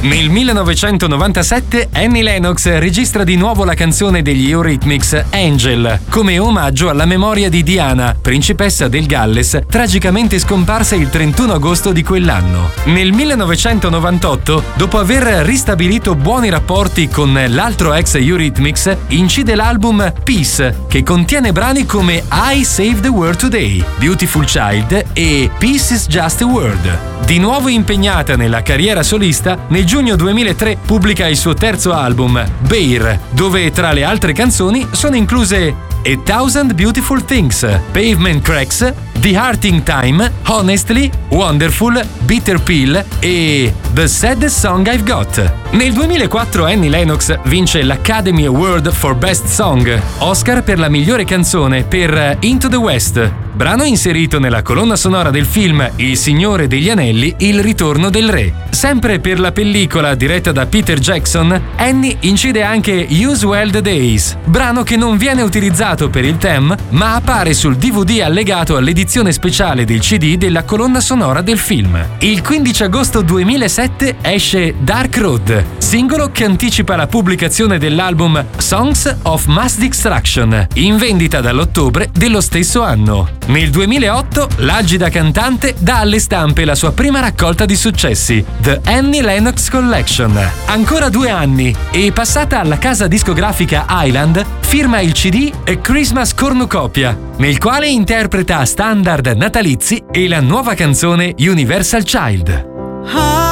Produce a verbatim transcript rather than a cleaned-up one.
Nel millenovecentonovantasette Annie Lennox registra di nuovo la canzone degli Eurythmics Angel, come omaggio alla memoria di Diana, principessa del Galles, tragicamente scomparsa il trentuno agosto di quell'anno. Nel millenovecentonovantotto, dopo aver ristabilito buoni rapporti con l'altro ex Eurythmics, incide l'album Peace, che contiene brani come I Saved the World Today, Beautiful Child e Peace is Just a Word. Di nuovo impegnata nella carriera solista, nel giugno duemilatré pubblica il suo terzo album, Bear, dove tra le altre canzoni sono incluse A Thousand Beautiful Things, Pavement Cracks, The Hearting Time, Honestly, Wonderful, Bitter Pill e The Saddest Song I've Got. Nel duemilaquattro Annie Lennox vince l'Academy Award for Best Song, Oscar per la migliore canzone per Into the West, brano inserito nella colonna sonora del film Il Signore degli Anelli, Il Ritorno del Re. Sempre per la pellicola diretta da Peter Jackson, Annie incide anche Use Well the Days, brano che non viene utilizzato per il theme, ma appare sul D V D allegato all'edizione speciale del C D della colonna sonora del film. Il quindici agosto duemilasette esce Dark Road, singolo che anticipa la pubblicazione dell'album Songs of Mass Destruction, in vendita dall'ottobre dello stesso anno. Nel duemilaotto l'agida cantante dà alle stampe la sua prima raccolta di successi, The Annie Lennox Collection. Ancora due anni e, passata alla casa discografica Island, firma il C D A Christmas Cornucopia, nel quale interpreta standard natalizi e la nuova canzone Universal Child.